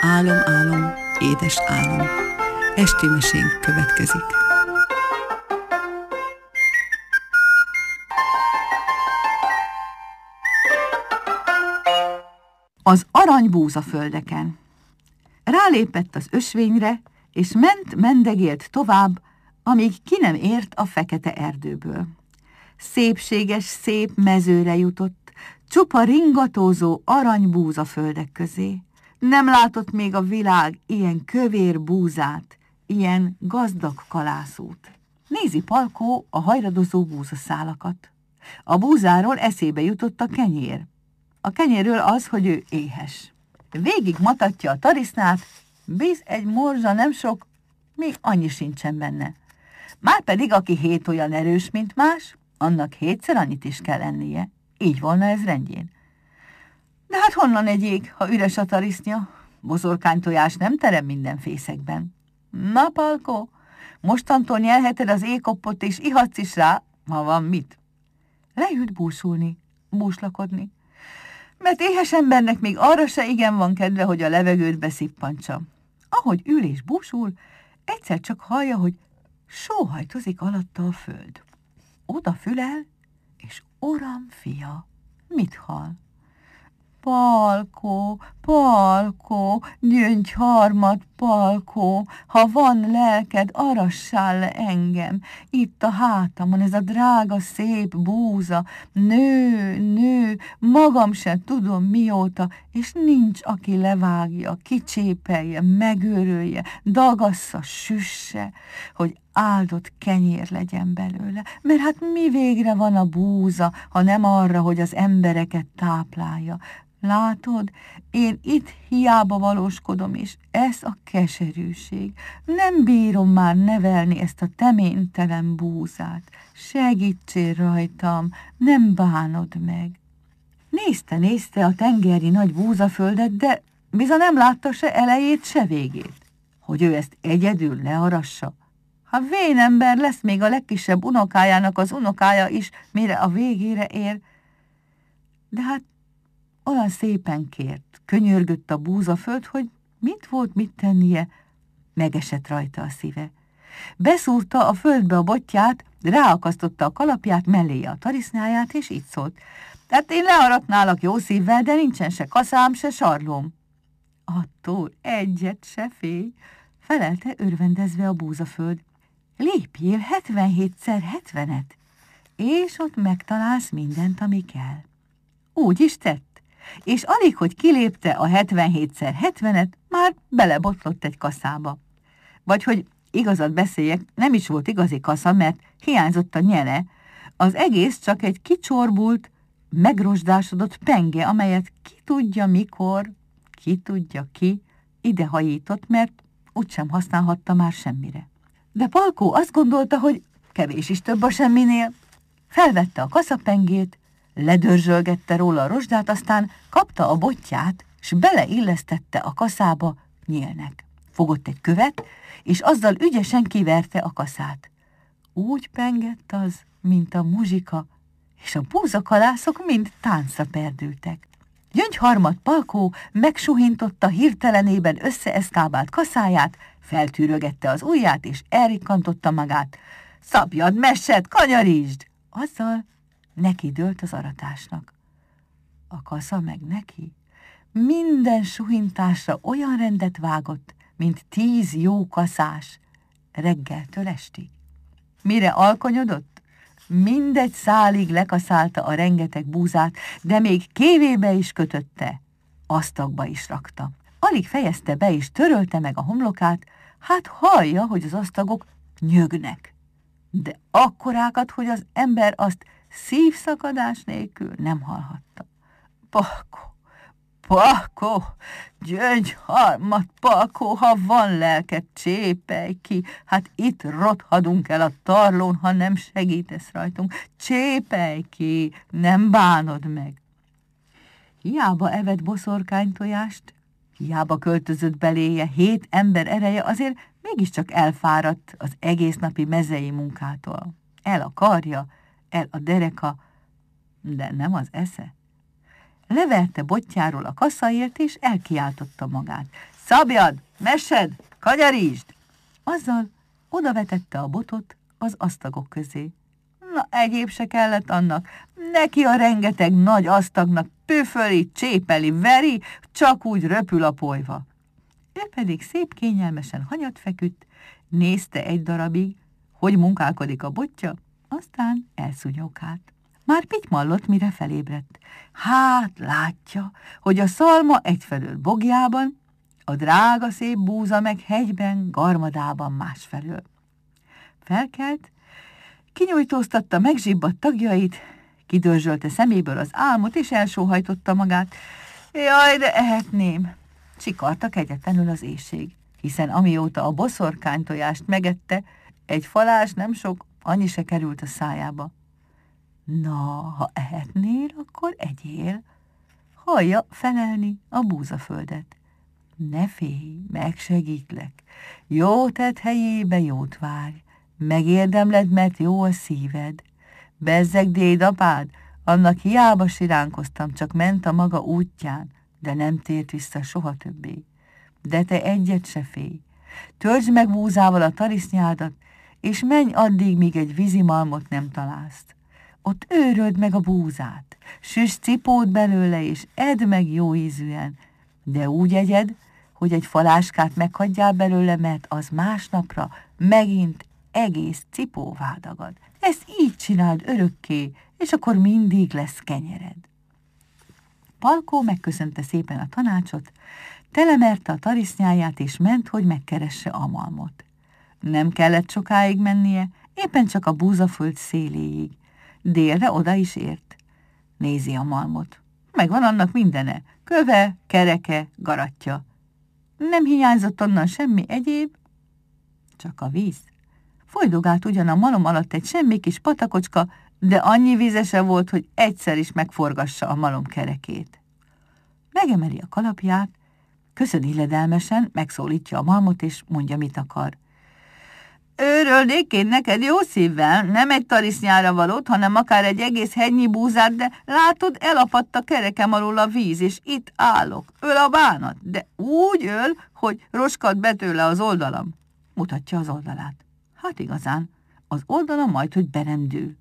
Álom, álom, édes álom. Esti mesénk következik. Az aranybúzaföldeken. Rálépett az ösvényre, és mendegélt tovább, amíg ki nem ért a fekete erdőből. Szépséges, szép mezőre jutott, csupa ringatózó aranybúzaföldek közé. Nem látott még a világ ilyen kövér búzát, ilyen gazdag kalászút. Nézi Palkó a hajradozó búzaszálakat. A búzáról eszébe jutott a kenyér. A kenyérről az, hogy ő éhes. Végig matatja a tarisznát, bíz egy morzsa nem sok, még annyi sincsen benne. Márpedig aki 7 olyan erős, mint más, annak 7-szer annyit is kell ennie. Így volna ez rendjén. De hát honnan egyék, ha üres a tarisznya? Bozorkánytojás nem terem minden fészekben. Na, Palkó, mostantól nyelheted az ékoppot, és ihatsz is rá, ha van mit. Leült búsulni, búslakodni. Mert éhes embernek még arra se igen van kedve, hogy a levegőt beszippantsa. Ahogy ül és búsul, egyszer csak hallja, hogy sóhajtozik alatta a föld. Oda fülel, és Uram fia, mit hall? Palkó, Palkó, gyöngyharmat, Palkó, ha van lelked, arassál le engem. Itt a hátamon ez a drága, szép búza, nő, magam sem tudom mióta, és nincs, aki levágja, kicsépelje, megőrölje, dagassza, süsse, hogy áldott kenyér legyen belőle, mert hát mi végre van a búza, ha nem arra, hogy az embereket táplálja. Látod, én itt hiába valóskodom, és ez a keserűség. Nem bírom már nevelni ezt a teménytelen búzát. Segítsél rajtam, nem bánod meg. Nézte a tengeri nagy búzaföldet, de bizony nem látta se elejét, se végét. Hogy ő ezt egyedül learassa. Ha vén ember lesz még a legkisebb unokájának az unokája is, mire a végére ér. De hát olyan szépen kért, könyörgött a búzaföld, hogy mit volt mit tennie, megesett rajta a szíve. Beszúrta a földbe a botját, ráakasztotta a kalapját, melléje a tarisznyáját, és így szólt. Tehát én learatnálak jó szívvel, de nincsen se kaszám, se sarlóm. Attól egyet se félj, felelte örvendezve a búzaföld. Lépjél 77x70-et, és ott megtalálsz mindent, ami kell. Úgy is tett, és alig, hogy kilépte a 77x70-et, már belebotlott egy kaszába. Vagy hogy igazat beszéljek, nem is volt igazi kasza, mert hiányzott a nyele, az egész csak egy kicsorbult, megrosdásodott penge, amelyet ki tudja mikor, ki tudja ki, idehajított, mert úgysem használhatta már semmire. De Palkó azt gondolta, hogy kevés is több a semminél. Felvette a kaszapengét, ledörzsölgette róla a rozsdát, aztán kapta a botját, s beleillesztette a kaszába nyílnek. Fogott egy követ, és azzal ügyesen kiverte a kaszát. Úgy pengett az, mint a muzsika, és a búzakalászok mind táncra perdültek. Gyöngyharmat Palkó megsuhintotta hirtelenében összeeszkábált kaszáját, feltűrögette az ujját, és elrikkantotta magát. Szabjad meset, kanyarítsd! Azzal neki dőlt az aratásnak. A kasza meg neki minden suhintásra olyan rendet vágott, mint 10 jó kaszás, reggeltől estig. Mire alkonyodott? Mindegy szálig lekaszálta a rengeteg búzát, de még kévébe is kötötte, asztagba is rakta. Alig fejezte be és törölte meg a homlokát, hát hallja, hogy az asztagok nyögnek. De akkorákat, hogy az ember azt szívszakadás nélkül nem hallhatta. Palkó, gyöngyharmat, Palkó, ha van lelked, csépelj ki, hát itt rothadunk el a tarlón, ha nem segítesz rajtunk. Csépelj ki, nem bánod meg. Hiába evett boszorkánytojást, hiába költözött beléje 7 ember ereje, azért mégiscsak elfáradt az egész napi mezei munkától. El a karja, el a dereka, de nem az esze. Leverte botjáról a kaszaért, és elkiáltotta magát. Szabjad, messed, kanyarítsd! Azzal odavetette a botot az asztagok közé. Na, egyéb se kellett annak. Neki a rengeteg nagy asztagnak püföli, csépeli, veri, csak úgy röpül a polyva. Ő pedig szép kényelmesen hanyat feküdt, nézte egy darabig, hogy munkálkodik a botja, aztán elszúnyogált. Már pitymallott, mire felébredt. Hát látja, hogy a szalma egyfelől bogjában, a drága szép búza meg hegyben, garmadában másfelől. Felkelt, kinyújtóztatta megzsibbadt tagjait, kidörzsölte szeméből az álmot, és elsóhajtotta magát. Jaj, de ehetném! Csikarta kegyetlenül az éhség, hiszen amióta a boszorkánytojást megette, egy falás nem sok, annyi se került a szájába. Na, ha ehetnél, akkor egyél. Hallja felelni a búzaföldet. Ne félj, megsegítlek. Jó tett helyébe jót várj. Megérdemled, mert jó a szíved. Bezzeg dédapád, annak hiába siránkoztam, csak ment a maga útján, de nem tért vissza soha többé. De te egyet se félj. Töltsd meg búzával a tarisznyádat, és menj addig, míg egy vízimalmot nem találsz. Ott őröld meg a búzát, süss cipót belőle, és edd meg jó ízűen, de úgy egyed, hogy egy faláskát meghagyjál belőle, mert az másnapra megint egész cipóvá dagad. Ezt így csináld örökké, és akkor mindig lesz kenyered. Palkó megköszönte szépen a tanácsot, telemerte a tarisznyáját, és ment, hogy megkeresse a malmot. Nem kellett sokáig mennie, éppen csak a búzaföld széléig. Délre oda is ért. Nézi a malmot. Megvan annak mindene, köve, kereke, garatja. Nem hiányzott onnan semmi egyéb, csak a víz. Folydogált ugyan a malom alatt egy semmi kis patakocska, de annyi vízese volt, hogy egyszer is megforgassa a malom kerekét. Megemeli a kalapját, köszön illedelmesen, megszólítja a malmot, és mondja, mit akar. Őrölnék én neked jó szívvel, nem egy tarisznyára valót, hanem akár egy egész hegynyi búzát, de látod, elapadt a kerekem alól a víz, és itt állok. Öl a bánat, de úgy öl, hogy roskad be tőle az oldalam. Mutatja az oldalát. Hát igazán, az oldala majd, hogy berendül.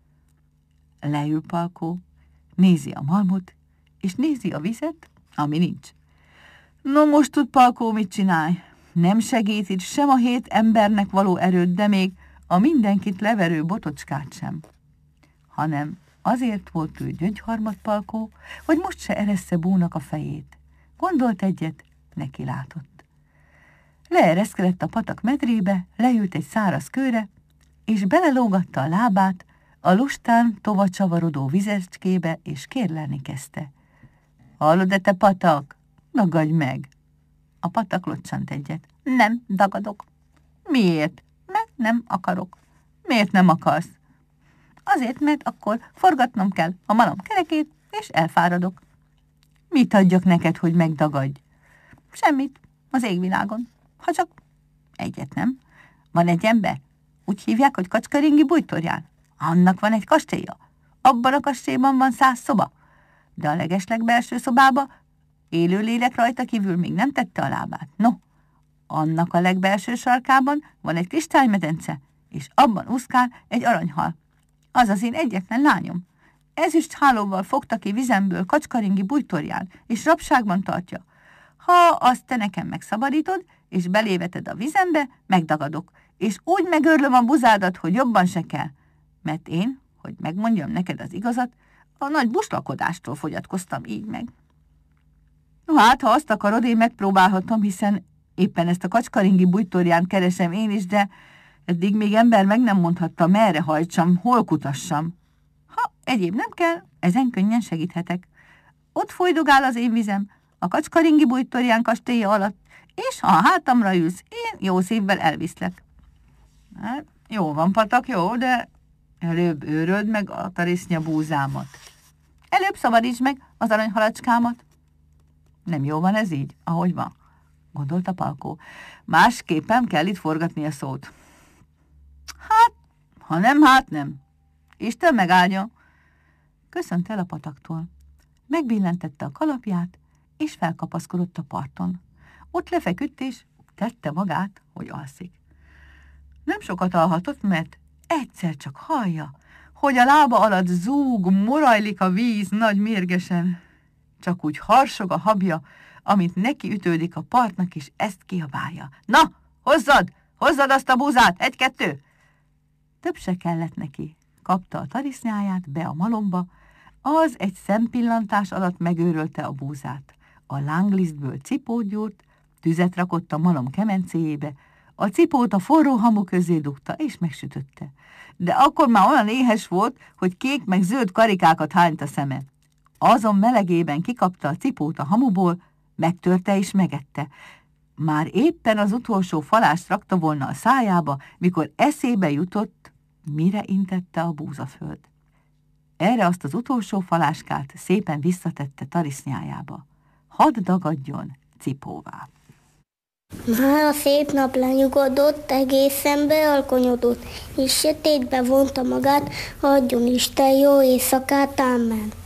Leül Palkó, nézi a malmot, és nézi a vizet, ami nincs. No, most tud Palkó mit csinálj? Nem segít itt sem a 7 embernek való erőt, de még a mindenkit leverő botocskát sem. Hanem azért volt ő gyöngyharmat Palkó, hogy most se eressze búnak a fejét. Gondolt egyet, neki látott. Leereszkedett a patak medrébe, leült egy száraz kőre, és belelógatta a lábát a lustán tova csavarodó vizecskébe, és kérlelni kezdte. Hallod-e, te patak? Dagadj meg! A patak locsant egyet. Nem, dagadok. Miért? Mert nem akarok. Miért nem akarsz? Azért, mert akkor forgatnom kell a malom kerekét, és elfáradok. Mit adjak neked, hogy megdagadj? Semmit, az égvilágon. Ha csak egyet nem. Van egy ember, úgy hívják, hogy Kacskaringi Bújtorján. Annak van egy kastélya. Abban a kastélyban van 100 szoba. De a legeslegbelső szobába élő lélek rajta kívül még nem tette a lábát. No, annak a legbelső sarkában van egy kristálymedence, és abban úszkál egy aranyhal. Az az én egyetlen lányom. Ezüst hálóval fogta ki vizemből Kacskaringi Bújtorján, és rabságban tartja. Ha azt te nekem megszabadítod, és beléveted a vizembe, megdagadok, és úgy megörlöm a buzádat, hogy jobban se kell. Mert én, hogy megmondjam neked az igazat, a nagy buslakodástól fogyatkoztam így meg. No, hát, ha azt akarod, én megpróbálhatom, hiszen éppen ezt a Kacskaringi Bújtorján keresem én is, de eddig még ember meg nem mondhatta, merre hajtsam, hol kutassam. Ha egyéb nem kell, ezen könnyen segíthetek. Ott folydogál az én vizem, a Kacskaringi Bújtorján kastélya alatt, és ha a hátamra ülsz, én jó szívvel elviszlek. Hát, jó van, patak, jó, de előbb őröld meg a tarisznya búzámat. Előbb szabadítsd meg az aranyhalacskámat. Nem jó van ez így, ahogy van, gondolta Palkó. Másképpen kell itt forgatni a szót. Hát, ha nem, hát nem. Isten megáldja. Köszönt el a pataktól. Megbillentette a kalapját, és felkapaszkodott a parton. Ott lefeküdt, és tette magát, hogy alszik. Nem sokat alhatott, mert egyszer csak hallja, hogy a lába alatt zúg, morajlik a víz nagy mérgesen. Csak úgy harsog a habja, amint neki ütődik a partnak, és ezt kiabálja. Na, hozzad azt a búzát, 1-2! Több se kellett neki. Kapta a tarisznyáját be a malomba, az egy szempillantás alatt megőrölte a búzát. A lánglisztből cipót gyúrt, tüzet rakott a malom kemencéjébe, a cipót a forró hamu közé dugta, és megsütötte. De akkor már olyan éhes volt, hogy kék meg zöld karikákat hányt a szeme. Azon melegében kikapta a cipót a hamuból, megtörte és megette. Már éppen az utolsó falást rakta volna a szájába, mikor eszébe jutott, mire intette a búzaföld. Erre azt az utolsó faláskát szépen visszatette tarisznyájába. Hadd dagadjon cipóvá. Már a szép nap lenyugodott, egészen bealkonyodott, és sötétbe vonta magát, adjon Isten jó éjszakát, ámen.